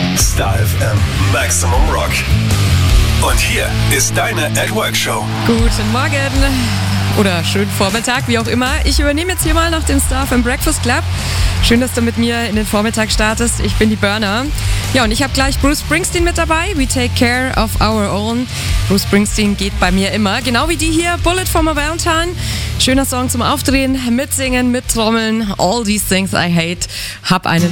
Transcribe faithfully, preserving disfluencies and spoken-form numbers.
Star F M Maximum Rock. Und hier ist deine At Work Show. Guten Morgen oder schönen Vormittag, wie auch immer. Ich übernehme jetzt hier mal noch den Star F M Breakfast Club. Schön, dass du mit mir in den Vormittag startest. Ich bin die Burner. Ja, und ich habe gleich Bruce Springsteen mit dabei. We take care of our own. Bruce Springsteen geht bei mir immer. Genau wie die hier, Bullet for my Valentine. Schöner Song zum Aufdrehen, mitsingen, mittrommeln. All these things I hate. Hab einen